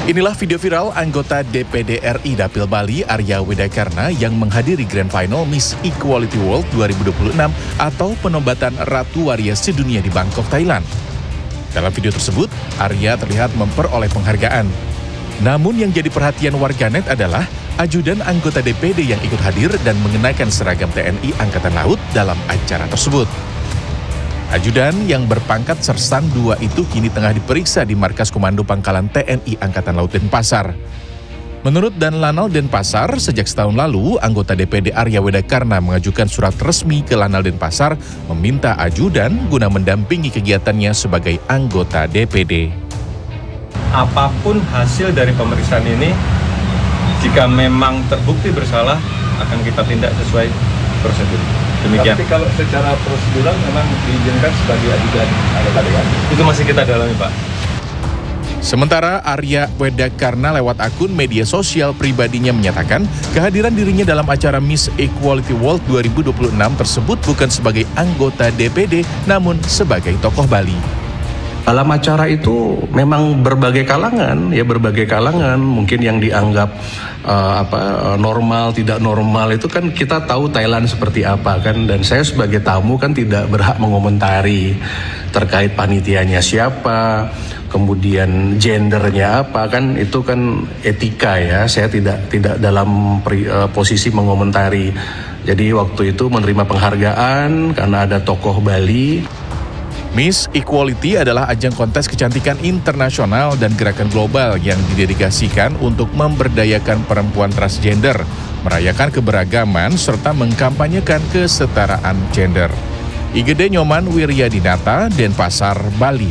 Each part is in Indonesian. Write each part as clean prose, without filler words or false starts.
Inilah video viral anggota DPD RI Dapil Bali Arya Wedakarna yang menghadiri Grand Final Miss Equality World 2026 atau penobatan Ratu Waria Sedunia di Bangkok, Thailand. Dalam video tersebut, Arya terlihat memperoleh penghargaan. Namun yang jadi perhatian warganet adalah ajudan anggota DPD yang ikut hadir dan mengenakan seragam TNI Angkatan Laut dalam acara tersebut. Ajudan yang berpangkat Sersang 2 itu kini tengah diperiksa di Markas Komando Pangkalan TNI Angkatan Laut Denpasar. Menurut Danlanal Denpasar, sejak setahun lalu, anggota DPD Arya Wedakarna mengajukan surat resmi ke Lanal Denpasar meminta ajudan guna mendampingi kegiatannya sebagai anggota DPD. Apapun hasil dari pemeriksaan ini, jika memang terbukti bersalah, akan kita tindak sesuai prosedur. Demikian. Tapi kalau secara prosedural memang diizinkan sebagai ajudan anggota dewan. Itu masih kita dalami, Pak. Sementara Arya Wedakarna lewat akun media sosial pribadinya menyatakan kehadiran dirinya dalam acara Miss Equality World 2026 tersebut bukan sebagai anggota DPD namun sebagai tokoh Bali. Dalam acara itu memang berbagai kalangan, mungkin yang dianggap normal, tidak normal itu kan kita tahu Thailand seperti apa kan, dan saya sebagai tamu kan tidak berhak mengomentari terkait panitianya siapa, kemudian gendernya apa, kan itu kan etika ya, saya tidak dalam posisi mengomentari. Jadi waktu itu menerima penghargaan karena ada tokoh Bali. Miss Equality adalah ajang kontes kecantikan internasional dan gerakan global yang didedikasikan untuk memberdayakan perempuan transgender, merayakan keberagaman, serta mengkampanyekan kesetaraan gender. IGD Nyoman Wiryadinata, Denpasar, Bali.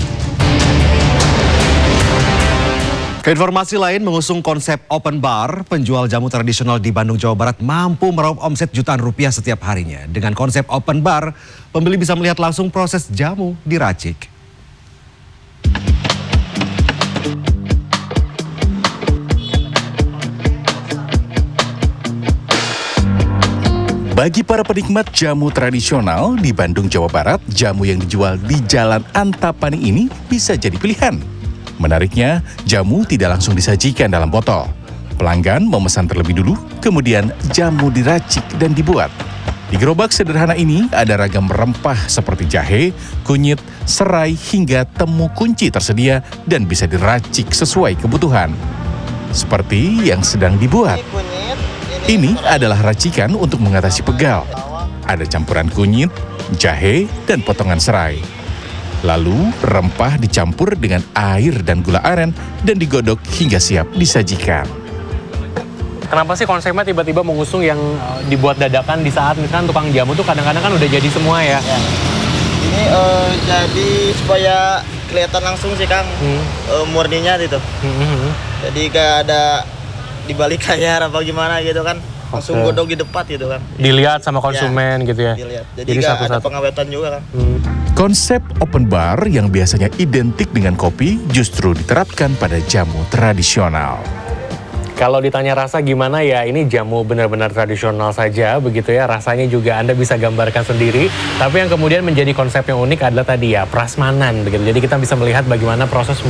Keinformasi lain, mengusung konsep open bar, penjual jamu tradisional di Bandung, Jawa Barat mampu meraup omset jutaan rupiah setiap harinya. Dengan konsep open bar, pembeli bisa melihat langsung proses jamu diracik. Bagi para penikmat jamu tradisional di Bandung, Jawa Barat, jamu yang dijual di Jalan Antapani ini bisa jadi pilihan. Menariknya, jamu tidak langsung disajikan dalam botol. Pelanggan memesan terlebih dulu, kemudian jamu diracik dan dibuat. Di gerobak sederhana ini ada ragam rempah seperti jahe, kunyit, serai, hingga temu kunci tersedia dan bisa diracik sesuai kebutuhan. Seperti yang sedang dibuat. Ini adalah racikan untuk mengatasi pegal. Ada campuran kunyit, jahe, dan potongan serai. Lalu, rempah dicampur dengan air dan gula aren dan digodok hingga siap disajikan. Kenapa sih konsepnya tiba-tiba mengusung yang dibuat dadakan di saat misalkan tukang jamu tuh kadang-kadang kan udah jadi semua ya? Ini jadi supaya kelihatan langsung sih Kang, murninya gitu. Jadi kayak ada dibalik layar apa gimana gitu kan, langsung godok di depan gitu kan. Dilihat sama konsumen gitu ya? Dilihat, jadi nggak ada pengawetan juga kan. Konsep open bar yang biasanya identik dengan kopi justru diterapkan pada jamu tradisional. Kalau ditanya rasa gimana ya, ini jamu benar-benar tradisional saja begitu ya. Rasanya juga Anda bisa gambarkan sendiri. Tapi yang kemudian menjadi konsep yang unik adalah tadi ya, prasmanan begitu. Jadi kita bisa melihat bagaimana proses